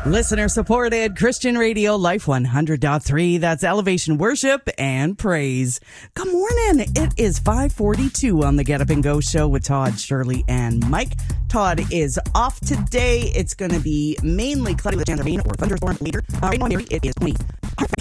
Listener supported Christian Radio Life 100.3. That's Elevation Worship and Praise. Good morning. It is 5:42 on the Get Up and Go show with Todd, Shirley, and Mike. Todd is off today. It's going to be mainly cloudy with a chance of rain or thunderstorm later. Right now, it is only